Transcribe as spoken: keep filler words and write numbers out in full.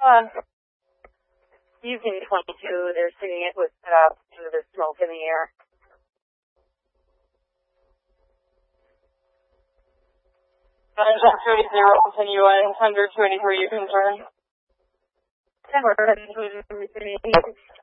Uh, Evening twenty-two, they're seeing it was set up due to the smoke in the air. Dimension two eight zero, continuing, one hundred two eighty-three, you can turn. Ten, we're heading to the